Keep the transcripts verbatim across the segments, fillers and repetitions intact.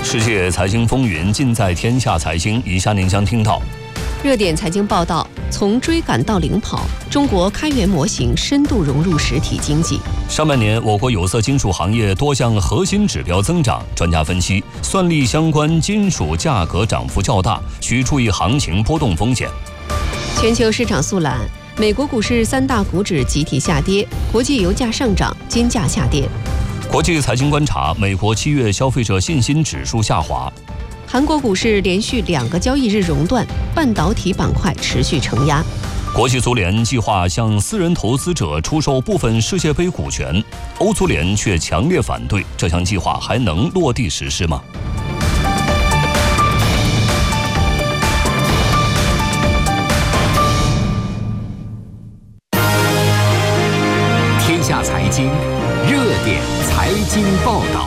世界财经风云尽在天下财经，以下您将听到： 热点财经报道，从追赶到领跑，中国开源模型深度融入实体经济。 上半年，我国有色金属行业多项核心指标增长，专家分析，算力相关金属价格涨幅较大，需注意行情波动风险。 全球市场速览，美国股市三大股指集体下跌，国际油价上涨，金价下跌。 国际财经观察，美国七月消费者信心指数下滑。 韩国股市连续两个交易日熔断，半导体板块持续承压。 国际足联计划向私人投资者出售部分世界杯股权，欧足联却强烈反对，这项计划还能落地实施吗？ 天下财经热点财经报道。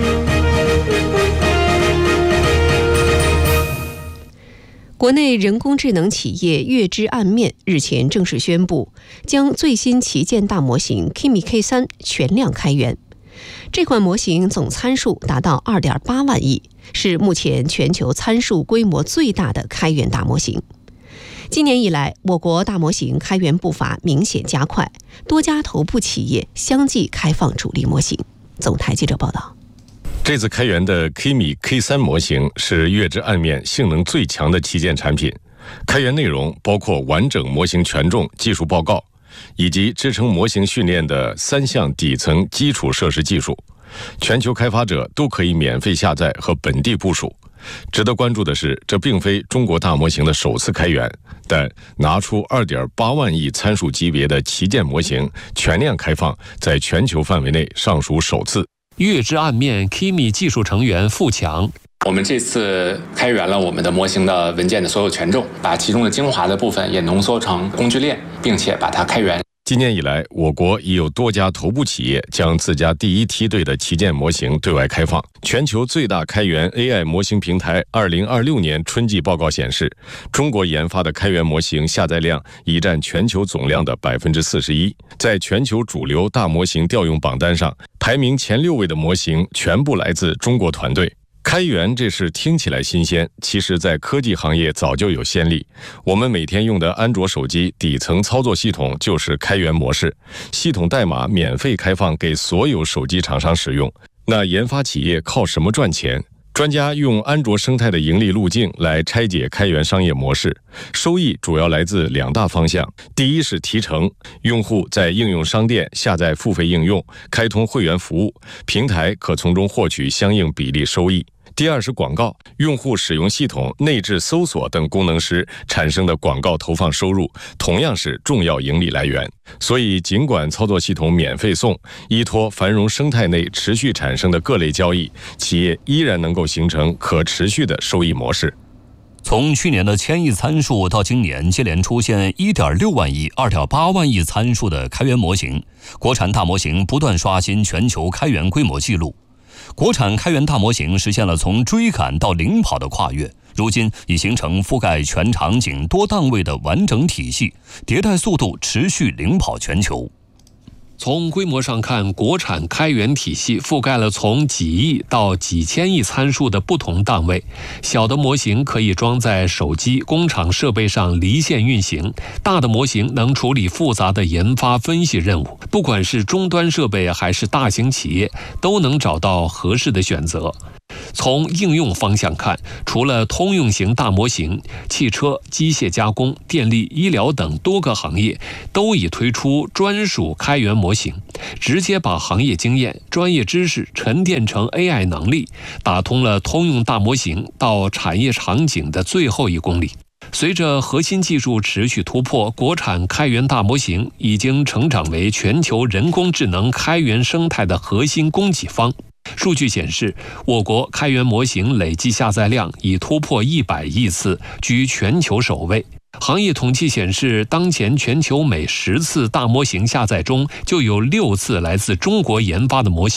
国内人工智能企业月之暗面日前正式宣布，将最新旗舰大模型 Kimi K 三 全量开源。这款模型总参数达到 二点八万亿，是目前全球参数规模最大的开源大模型。今年以来，我国大模型开源步伐明显加快，多家头部企业相继开放主力模型。总台记者报道。 这次开源的 Kimi K 三 模型是月之暗面性能最强的旗舰产品。开源内容包括完整模型权重技术报告，以及支撑模型训练的三项底层基础设施技术，全球开发者都可以免费下载和本地部署。值得关注的是，这并非中国大模型的首次开源，但拿出 二点八万亿参数级别的旗舰模型全量开放，在全球范围内尚属首次。 月之暗面 Kimi 技术成员付强， 我们这次开源了我们的模型的文件的所有权重，把其中的精华的部分也浓缩成工具链，并且把它开源。 今年以来，我国已有多家头部企业将自家第一梯队的旗舰模型对外开放。全球最大开源 A I 模型平台二零二六年春季报告显示，中国研发的开源模型下载量已占全球总量的 百分之四十一。在全球主流大模型调用榜单上，排名前六位的模型全部来自中国团队。开源这事听起来新鲜，其实在科技行业早就有先例。我们每天用的安卓手机底层操作系统就是开源模式，系统代码免费开放给所有手机厂商使用。那研发企业靠什么赚钱？专家用安卓生态的盈利路径来拆解开源商业模式，收益主要来自两大方向。第一是提成，用户在应用商店下载付费应用，开通会员服务，平台可从中获取相应比例收益。第二是广告，用户使用系统内置搜索等功能时产生的广告投放收入，同样是重要盈利来源。所以尽管操作系统免费送，依托繁荣生态内持续产生的各类交易，企业依然能够形成可持续的收益模式。 从去年的千亿参数到今年接连出现 一点六万亿、二点八万亿参数的开源模型，国产大模型不断刷新全球开源规模纪录。国产开源大模型实现了从追赶到领跑的跨越，如今已形成覆盖全场景多档位的完整体系，迭代速度持续领跑全球。 从规模上看，国产开源体系覆盖了从几亿到几千亿参数的不同档位。小的模型可以装在手机、工厂设备上离线运行，大的模型能处理复杂的研发分析任务。不管是终端设备还是大型企业，都能找到合适的选择。从应用方向看，除了通用型大模型，汽车、机械加工、电力、医疗等多个行业都已推出专属开源模型，直接把行业经验、专业知识沉淀成 A I 能力，打通了通用大模型到产业场景的最后一公里。随着核心技术持续突破，国产开源大模型已经成长为全球人工智能开源生态的核心供给方。数据显示，我国开源模型累计下载量已突破一百亿次，居全球首位。行业统计显示，当前全球每十次大模型下载中就有六次来自中国研发的模型。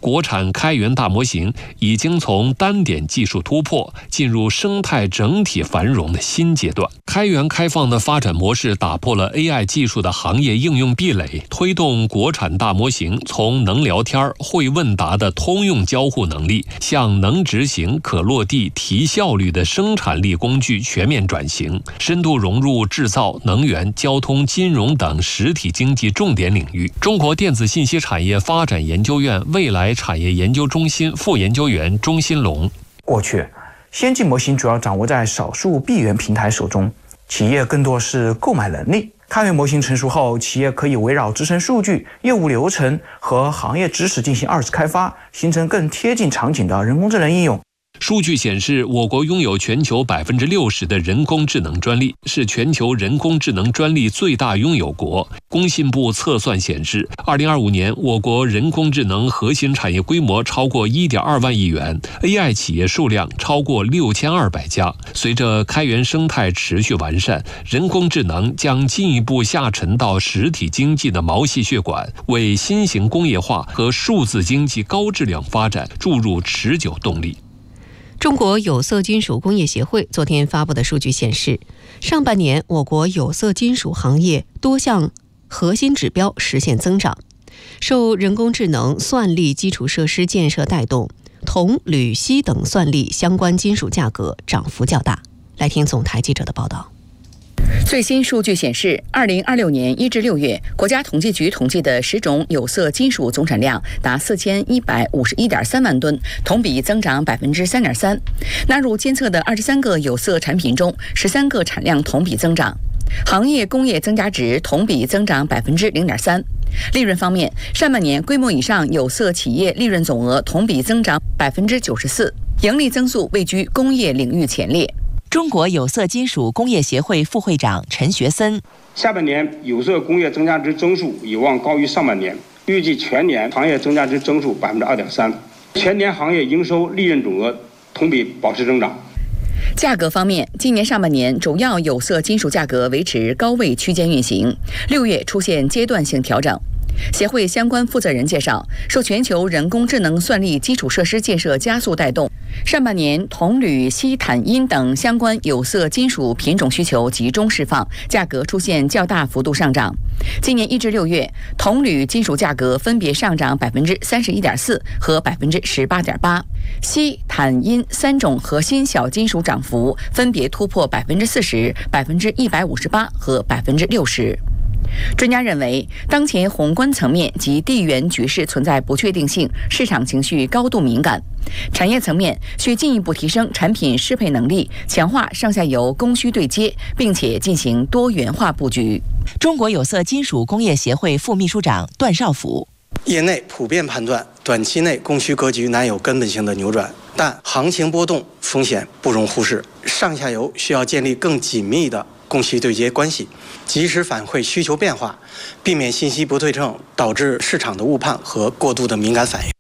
国产开源大模型已经从单点技术突破进入生态整体繁荣的新阶段。开源开放的发展模式打破了 A I 技术的行业应用壁垒，推动国产大模型从能聊天、会问答的通用交互能力，向能执行、可落地、提效率的生产力工具全面转型，深度融入制造、能源、交通、金融等实体经济重点领域。中国电子信息产业发展研究院未来产业研究中心副研究员钟新龙： 过去，先进模型主要掌握在少数闭源平台手中，企业更多是购买能力。开源模型成熟后，企业可以围绕自身数据、业务流程和行业知识进行二次开发，形成更贴近场景的人工智能应用。 数据显示，我国拥有全球百分之六十的人工智能专利，是全球人工智能专利最大拥有国。工信部测算显示，二零二五年我国人工智能核心产业规模超过 一点二万亿元 ，A I 企业数量超过六千二百家。随着开源生态持续完善，人工智能将进一步下沉到实体经济的毛细血管，为新型工业化和数字经济高质量发展注入持久动力。 中国有色金属工业协会昨天发布的数据显示，上半年我国有色金属行业多项核心指标实现增长，受人工智能算力基础设施建设带动，铜、铝、锡等算力相关金属价格涨幅较大。来听总台记者的报道。 最新数据显示，二零二六年一至六月，国家统计局统计的十种有色金属总产量达四千一百五十一点三万吨，同比增长百分之三点三。纳入监测的二十三个有色产品中，十三个产量同比增长，行业工业增加值同比增长百分之零点三。利润方面，上半年规模以上有色企业利润总额同比增长百分之九十四，盈利增速位居工业领域前列。 中国有色金属工业协会副会长陈学森： 下半年有色工业增加值增速有望高于上半年，预计全年行业增加值增速百分之二点三，全年行业营收利润总额同比保持增长。 价格方面，今年上半年主要有色金属价格维持高位区间运行，六月出现阶段性调整。协会相关负责人介绍，受全球人工智能算力基础设施建设加速带动，上半年铜、铝、锡、钽、铟等相关有色金属品种需求集中释放，价格出现较大幅度上涨。今年一至六月，铜、铝金属价格分别上涨百分之三十一点四和百分之十八点八，锡、钽、铟三种核心小金属涨幅分别突破百分之四十、百分之一百五十八和百分之六十。专家认为，当前宏观层面及地缘局势存在不确定性，市场情绪高度敏感。产业层面需进一步提升产品适配能力，强化上下游供需对接，并且进行多元化布局。 中国有色金属工业协会副秘书长段少甫： 业内普遍判断，短期内供需格局难有根本性的扭转，但行情波动风险不容忽视，上下游需要建立更紧密的供需对接关系，及时反馈需求变化，避免信息不对称导致市场的误判和过度的敏感反应。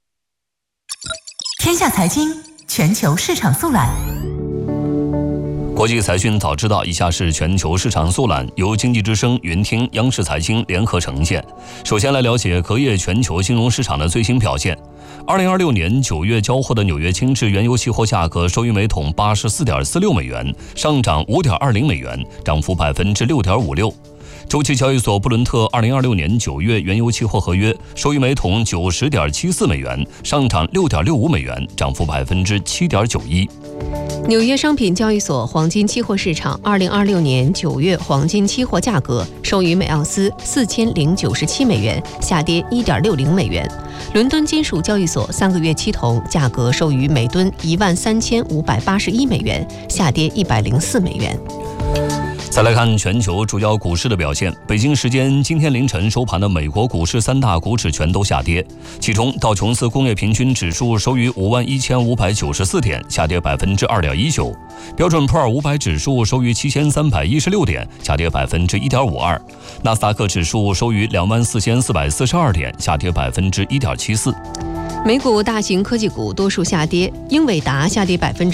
天下财经全球市场速览。 国际财讯早知道，以下是全球市场速览，由经济之声、云听、央视财经联合呈现。首先来了解隔夜全球金融市场的最新表现。二零二六年九月交货的纽约轻质原油期货价格收于每桶八十四点四六美元，上涨五点二零美元，涨幅百分之六点五六。周期交易所布伦特二零二六年九月原油期货合约收于每桶九十点七四美元，上涨六点六五美元，涨幅百分之七点九一。 纽约商品交易所黄金期货市场二零二六年九月黄金期货价格收于每盎司四千零九十七美元，下跌一点六零美元。伦敦金属交易所三个月期铜价格收于每吨一万三千五百八十一美元，下跌一百零四美元。 再来看全球主要股市的表现。北京时间今天凌晨收盘的美国股市三大股指全都下跌，其中道琼斯工业平均指数收于五万一千五百九十四点，下跌百分之二点一九；标准普尔五百指数收于七千三百一十六点，下跌百分之一点五二；纳斯达克指数收于两万四千四百四十二点，下跌百分之一点七四。 美股大型科技股多数下跌，英伟达下跌百分之